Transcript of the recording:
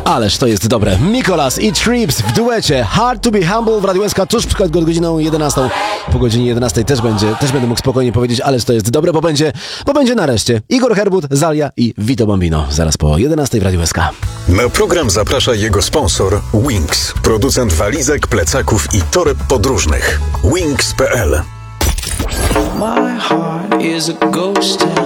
Ależ to jest dobre. Mikolas i Trips w duecie Hard to be Humble w Radiu SK tuż przed godziną 11. Po godzinie 11 też będę mógł spokojnie powiedzieć, ależ to jest dobre, bo będzie nareszcie Igor Herbut, Zalia i Vito Bambino. Zaraz po 11 w Radiu SK. Na program zaprasza jego sponsor Wings, producent walizek, plecaków i toreb podróżnych. Wings.pl. My heart is a ghost.